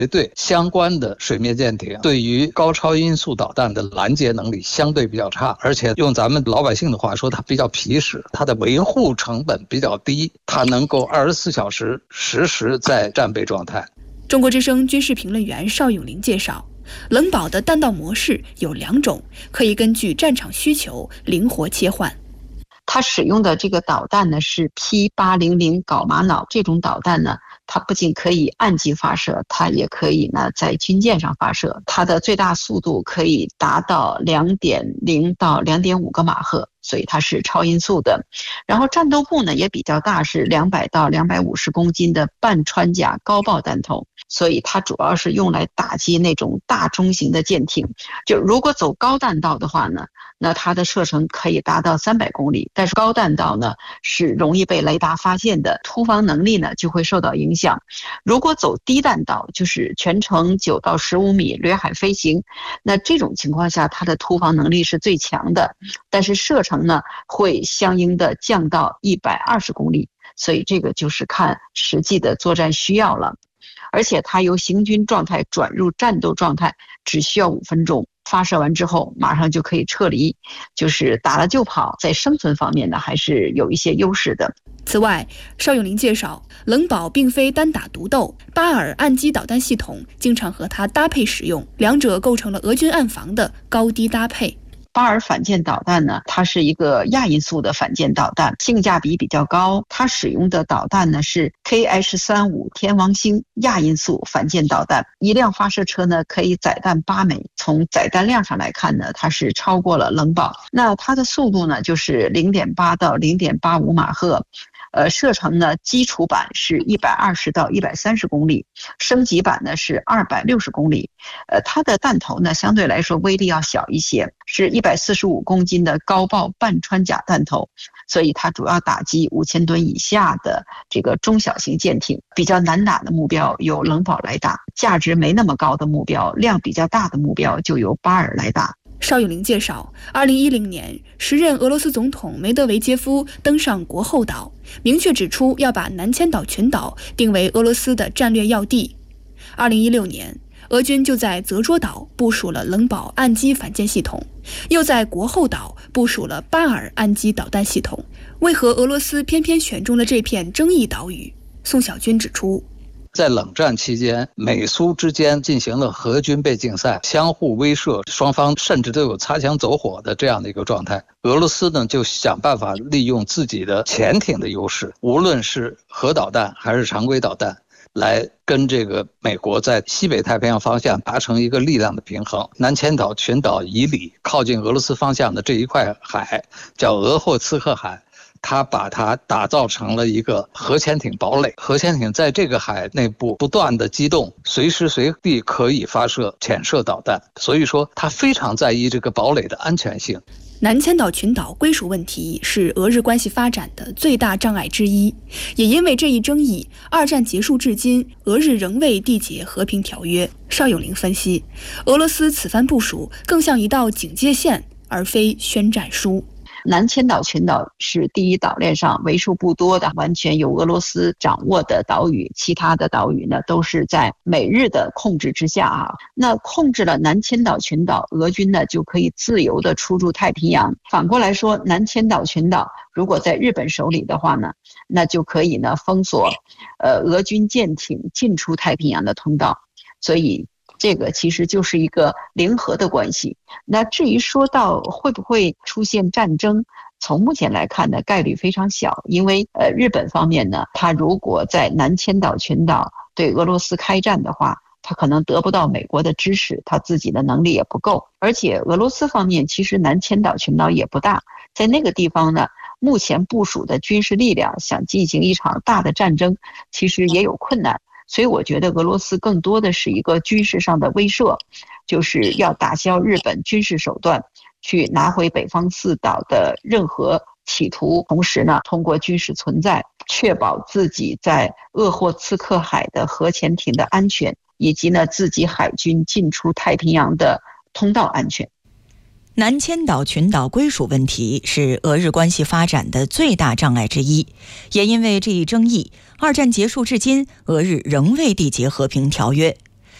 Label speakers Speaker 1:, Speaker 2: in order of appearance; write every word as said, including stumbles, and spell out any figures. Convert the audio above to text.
Speaker 1: 对相关的水面舰艇对于高超音速导弹的拦截能力相对比较差，而且用咱们老百姓的话说，它比较皮实，它的维护成本比较低，它能够二十四小时实时在战备状态。
Speaker 2: 中国之声军事评论员邵永林介绍，冷宝的弹道模式有两种，可以根据战场需求灵活切换。
Speaker 3: 它使用的这个导弹呢是 P 八零零 镐玛瑙，这种导弹呢，它不仅可以岸基发射，它也可以呢在军舰上发射。它的最大速度可以达到 两点零 到 两点五 个马赫，所以它是超音速的。然后战斗部呢也比较大，是两百到两百五十公斤的半穿甲高爆弹头，所以它主要是用来打击那种大中型的舰艇。就如果走高弹道的话呢，那它的射程可以达到三百公里，但是高弹道呢是容易被雷达发现的，突防能力呢就会受到影响。如果走低弹道，就是全程九到十五米掠海飞行，那这种情况下它的突防能力是最强的，但是射程呢会相应的降到一百二十公里，所以这个就是看实际的作战需要了。而且它由行军状态转入战斗状态只需要五分钟，发射完之后马上就可以撤离，就是打了就跑，在生存方面呢还是有一些优势的。
Speaker 2: 此外，邵永林介绍，冷宝并非单打独斗，巴尔岸基导弹系统经常和它搭配使用，两者构成了俄军岸防的高低搭配。
Speaker 3: 巴尔反舰导弹呢，它是一个亚音速的反舰导弹，性价比比较高。它使用的导弹呢是 K H 三十五 天王星亚音速反舰导弹，一辆发射车呢可以载弹八枚。从载弹量上来看呢，它是超过了冷宝。那它的速度呢就是 零点八 到 零点八五 马赫。呃，射程呢，基础版是一百二十到一百三十公里，升级版呢是二百六十公里。呃，它的弹头呢相对来说威力要小一些，是一百四十五公斤的高爆半穿甲弹头，所以它主要打击五千吨以下的这个中小型舰艇。比较难打的目标由冷宝来打，价值没那么高的目标，量比较大的目标就由巴尔来打。
Speaker 2: 邵永林介绍，二零一零年，时任俄罗斯总统梅德韦杰夫登上国后岛，明确指出要把南千岛群岛定为俄罗斯的战略要地。二零一六年，俄军就在泽捉岛部署了冷宝岸基反舰系统，又在国后岛部署了巴尔岸基导弹系统。为何俄罗斯偏偏选中了这片争议岛屿？宋晓军指出，
Speaker 1: 在冷战期间，美苏之间进行了核军备竞赛，相互威慑，双方甚至都有擦枪走火的这样的一个状态。俄罗斯呢就想办法利用自己的潜艇的优势，无论是核导弹还是常规导弹，来跟这个美国在西北太平洋方向达成一个力量的平衡。南千岛群岛以里靠近俄罗斯方向的这一块海叫俄霍茨克海，他把它打造成了一个核潜艇堡垒，核潜艇在这个海内部不断的机动，随时随地可以发射潜射导弹，所以说他非常在意这个堡垒的安全性。
Speaker 2: 南千岛群岛归属问题是俄日关系发展的最大障碍之一，也因为这一争议，二战结束至今，俄日仍未缔结和平条约。邵永林分析，俄罗斯此番部署更像一道警戒线，而非宣战书。
Speaker 3: 南千岛群岛是第一岛链上为数不多的完全由俄罗斯掌握的岛屿，其他的岛屿呢都是在美日的控制之下啊。那控制了南千岛群岛，俄军呢就可以自由的出入太平洋。反过来说，南千岛群岛如果在日本手里的话呢，那就可以呢封锁呃俄军舰艇进出太平洋的通道。所以这个其实就是一个零和的关系。那至于说到会不会出现战争，从目前来看呢，概率非常小，因为呃日本方面呢，他如果在南千岛群岛对俄罗斯开战的话，他可能得不到美国的支持，他自己的能力也不够。而且俄罗斯方面其实南千岛群岛也不大，在那个地方呢，目前部署的军事力量想进行一场大的战争，其实也有困难。所以我觉得俄罗斯更多的是一个军事上的威慑，就是要打消日本军事手段，去拿回北方四岛的任何企图，同时呢，通过军事存在，确保自己在鄂霍次克海的核潜艇的安全，以及呢自己海军进出太平洋的通道安全。
Speaker 4: 南千岛群岛归属问题是俄日关系发展的最大障碍之一，也因为这一争议，二战结束至今，俄日仍未缔结和平条约。